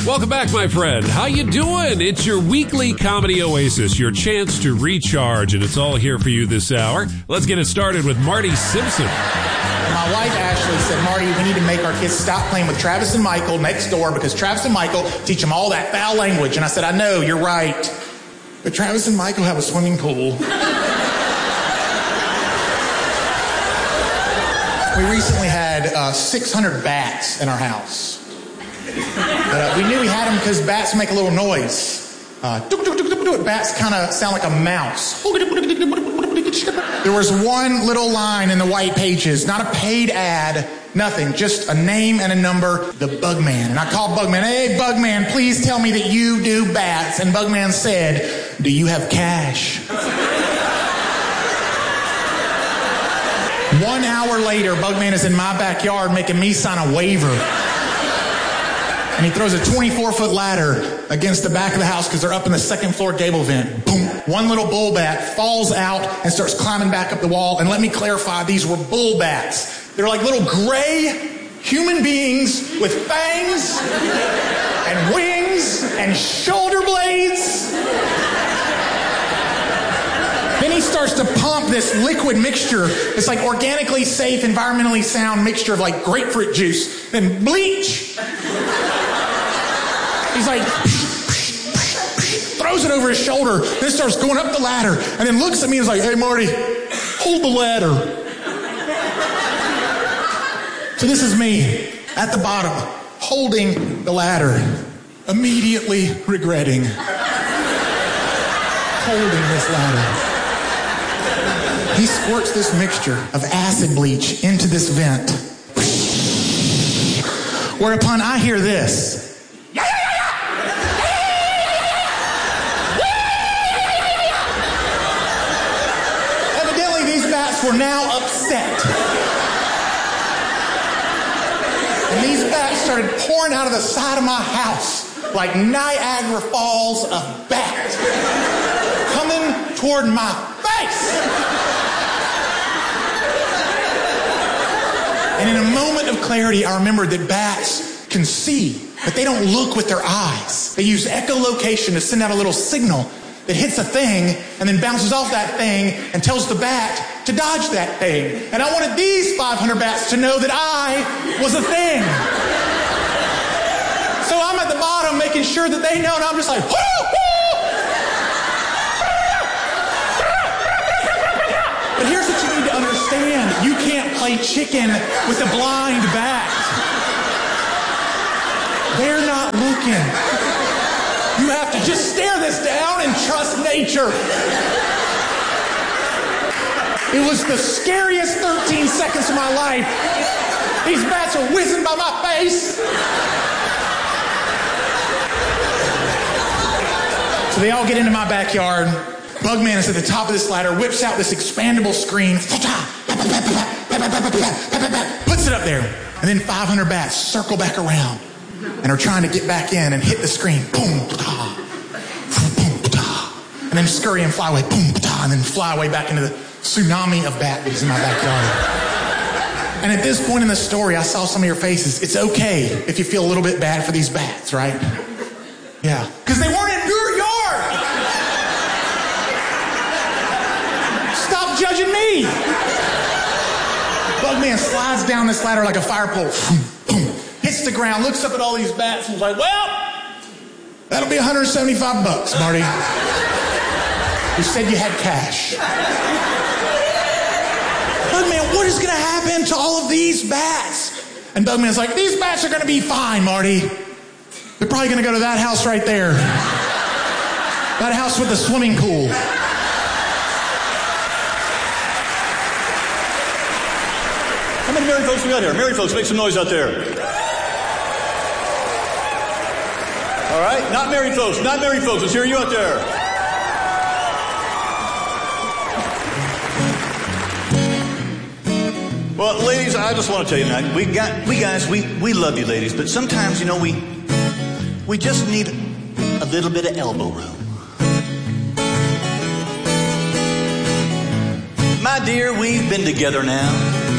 Welcome back, my friend. How you doing? It's your weekly comedy oasis, your chance to recharge, and it's all here for you this hour. Let's get it started with Marty Simpson. My wife Ashley said, Marty, we need to make our kids stop playing with Travis and Michael next door because Travis and Michael teach them all that foul language. And I said, I know, you're right. But Travis and Michael have a swimming pool. We recently had 600 bats in our house. But we knew we had them because bats make a little noise. Bats kind of sound like a mouse. There was one little line in the white pages, not a paid ad, nothing, just a name and a number, the Bugman. And I called Bugman, hey, Bugman, please tell me that you do bats. And Bugman said, do you have cash? 1 hour later, Bugman is in my backyard making me sign a waiver. And he throws a 24-foot ladder against the back of the house because they're up in the second floor gable vent. Boom. One little bull bat falls out and starts climbing back up the wall. And let me clarify, these were bull bats. They're like little gray human beings with fangs and wings and shoulder blades. Then he starts to pump this liquid mixture. It's like organically safe, environmentally sound mixture of like grapefruit juice, then bleach. He's like, throws it over his shoulder, then starts going up the ladder, and then looks at me and is like, hey, Marty, hold the ladder. So this is me at the bottom, holding the ladder, immediately regretting holding this ladder. He squirts this mixture of acid bleach into this vent. Whereupon I hear this. Evidently, these bats were now upset. And these bats started pouring out of the side of my house like Niagara Falls of bats coming toward my face. And in a moment of clarity, I remembered that bats can see, but they don't look with their eyes. They use echolocation to send out a little signal that hits a thing and then bounces off that thing and tells the bat to dodge that thing. And I wanted these 500 bats to know that I was a thing. So I'm at the bottom making sure that they know, and I'm just like, whoo, whoo! But here's what you need to understand. You can't play chicken with a blind bat. They're not looking. You have to just stare this down and trust nature. It was the scariest 13 seconds of my life. These bats are whizzing by my face. So they all get into my backyard. Bugman is at the top of this ladder, whips out this expandable screen, puts it up there, and then 500 bats circle back around and are trying to get back in and hit the screen. Boom, and then scurry and fly away. Boom, and then fly away back into the tsunami of bat that is in my backyard. And at this point in the story, I saw some of your faces. It's okay if you feel a little bit bad for these bats, right? Yeah. Because they weren't in your yard. Stop judging me. Bugman slides down this ladder like a fire pole. Hits the ground, looks up at all these bats and is like, well, that'll be $175, Marty. You said you had cash. Bugman, what is going to happen to all of these bats? And Bugman's like, these bats are going to be fine, Marty. They're probably going to go to that house right there. That house with the swimming pool. How many married folks we got here? Married folks, make some noise out there. All right, not married folks, not married folks. Let's hear you out there. Well, ladies, I just want to tell you tonight, we love you, ladies, but sometimes, you know, we just need a little bit of elbow room. My dear, we've been together now